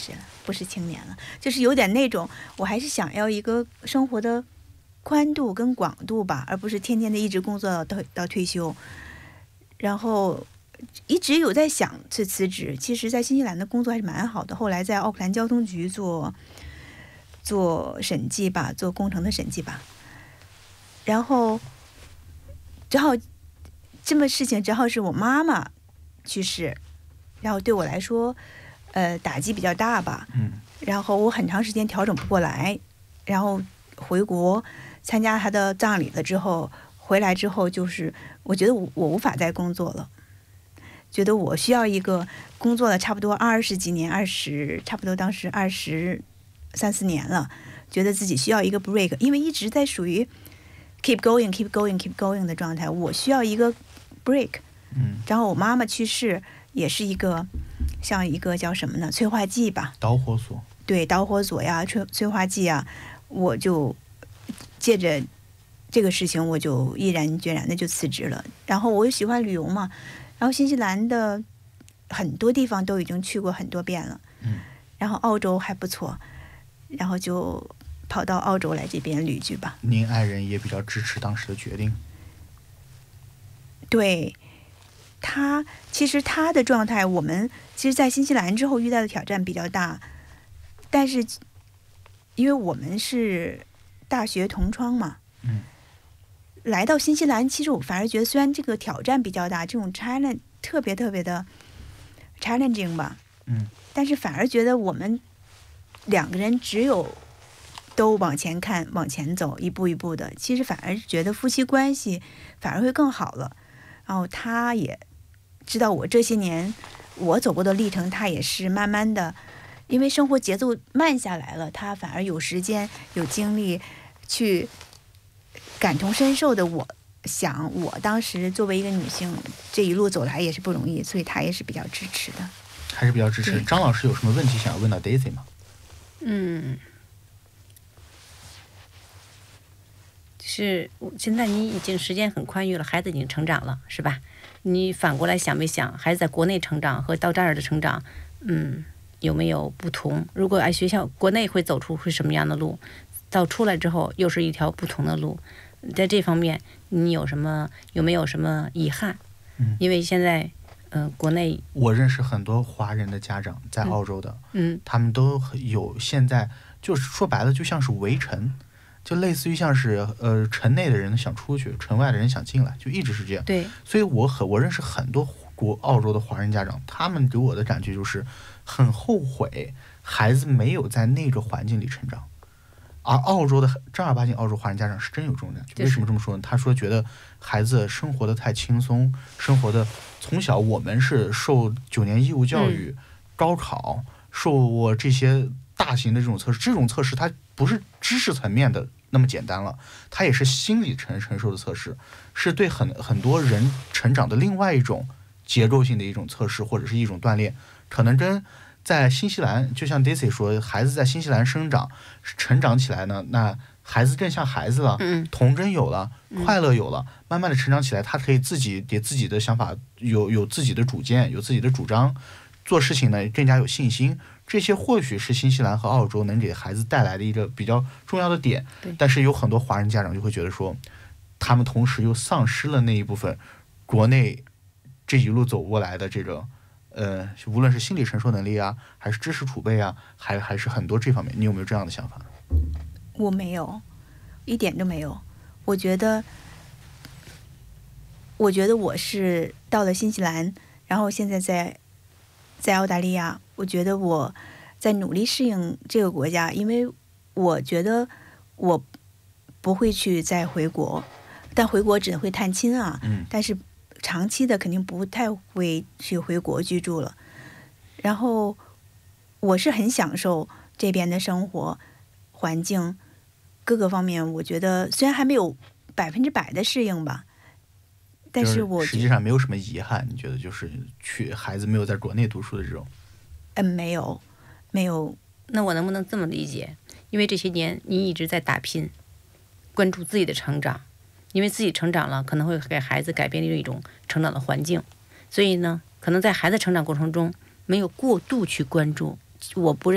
不是青年了，就是有点那种，我还是想要一个生活的宽度跟广度吧，而不是天天的一直工作到退休。然后一直有在想去辞职，其实在新西兰的工作还是蛮好的，后来在奥克兰交通局做审计吧，做工程的审计吧。然后正好这么事情，正好是我妈妈去世，然后对我来说打击比较大吧。然后我很长时间调整不过来，然后回国参加她的葬礼了之后，回来之后就是我觉得我无法再工作了，觉得我需要一个工作了差不多20几年，差不多当时23、4年了，觉得自己需要一个 break， 因为一直在属于 keep going 的状态，我需要一个 break。然后我妈妈去世也是一个像一个叫什么呢，催化剂吧， 导火索。 对，导火索呀，催化剂啊，我就借着这个事情，我就毅然决然的就辞职了。然后我又喜欢旅游嘛，然后新西兰的很多地方都已经去过很多遍了，然后澳洲还不错，然后就跑到澳洲来这边旅居吧。 您爱人也比较支持当时的决定？ 对，其实他的状态，我们其实在新西兰之后遇到的挑战比较大，但是因为我们是大学同窗嘛，来到新西兰，其实我反而觉得虽然这个挑战比较大，这种 challenge 特别的 challenging 吧，但是反而觉得我们两个人只有都往前看，往前走，一步一步的，其实反而觉得夫妻关系反而会更好了。然后他也知道我这些年我走过的历程，他也是慢慢的，因为生活节奏慢下来了，他反而有时间有精力去感同身受的。我想我当时作为一个女性，这一路走来也是不容易，所以他也是比较支持的。 还是比较支持。张老师有什么问题想要问到 Daisy 吗？ 就是现在你已经时间很宽裕了，孩子已经成长了，是吧？你反过来想没想，孩子在国内成长和到这儿的成长，有没有不同？如果学校国内会走出会什么样的路，到出来之后又是一条不同的路，在这方面你有没有什么遗憾？因为现在国内我认识很多华人的家长在澳洲的，他们都有现在就是说白了就像是围城，就类似于像是城内的人想出去，城外的人想进来，就一直是这样。 对， 所以我认识很多澳洲的华人家长，他们给我的感觉就是很后悔孩子没有在那个环境里成长。而澳洲的正儿八经澳洲华人家长是真有这种感觉。为什么这么说呢？他说觉得孩子生活的太轻松，生活的从小我们是受9年义务教育，高考，受过这些大型的这种测试，这种测试它不是知识层面的那么简单了，它也是心理承受的测试，是对很多人成长的另外一种结构性的一种测试，或者是一种锻炼。可能跟在新西兰，就像 Daisy 说，孩子在新西兰成长起来呢，那孩子更像孩子了，童真有了，快乐有了，慢慢的成长起来，他可以自己给自己的想法有自己的主见，有自己的主张，做事情呢更加有信心。这些或许是新西兰和澳洲能给孩子带来的一个比较重要的点，但是有很多华人家长就会觉得说，他们同时又丧失了那一部分国内这一路走过来的这个无论是心理承受能力啊，还是知识储备啊，还是很多这方面，你有没有这样的想法？ 我没有，一点都没有。我觉得我是到了新西兰，然后现在在澳大利亚，我觉得我在努力适应这个国家，因为我觉得我不会去再回国，但回国只会探亲啊，但是长期的肯定不太会去回国居住了。然后我是很享受这边的生活环境各个方面，我觉得虽然还没有100%的适应吧，但是我实际上没有什么遗憾。你觉得就是孩子没有在国内读书的这种？ 没有。 那我能不能这么理解？因为这些年你一直在打拼，关注自己的成长，因为自己成长了，可能会给孩子改变一种成长的环境，所以呢，可能在孩子成长过程中没有过度去关注。我不认